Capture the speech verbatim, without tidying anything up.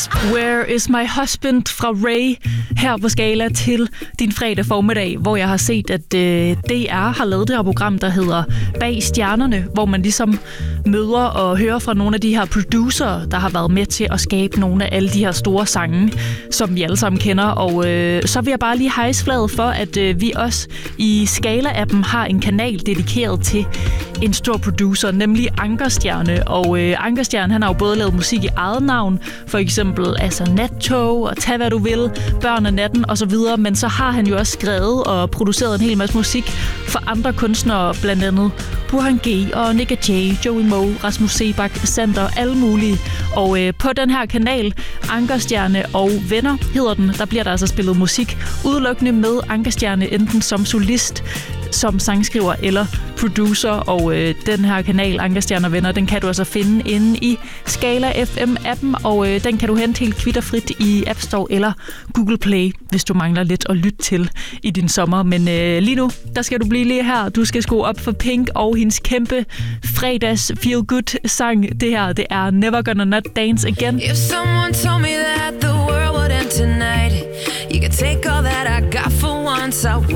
Gasp, Where is my husband fra Ray her på Skala til din fredag formiddag, hvor jeg har set, at øh, D R har lavet det her program, der hedder Bag Stjernerne, hvor man ligesom møder og hører fra nogle af de her producer, der har været med til at skabe nogle af alle de her store sange, som vi alle sammen kender. Og øh, så vil jeg bare lige hejse flaget for, at øh, vi også i Skala-appen har en kanal dedikeret til en stor producer, nemlig Ankerstjerne. Og øh, Ankerstjerne, han har jo både lavet musik i eget navn, for eksempel altså Nattog og Tag hvad du vil, Børn af natten og så videre, men så har han jo også skrevet og produceret en hel masse musik for andre kunstnere, blandt andet Burhan G og Nick Jay, Joey Moe, Rasmus Sebak, Sander, alle mulige. Og øh, på den her kanal, Ankerstjerne og Venner hedder den, der bliver der altså spillet musik udelukkende med Ankerstjerne, enten som solist, som sangskriver eller producer, og øh, den her kanal, Ankerstjerne og Venner, den kan du altså finde inde i Skala F M-appen, og øh, den kan du hente helt kvitterfrit i App Store eller Google Play, hvis du mangler lidt at lytte til i din sommer. Men øh, lige nu, der skal du blive lige her. Du skal skrue op for Pink og hendes kæmpe fredags feel-good-sang. Det her, det er Never Gonna Not Dance Again. If someone told me that the world would end tonight, you could take all that I got for once, I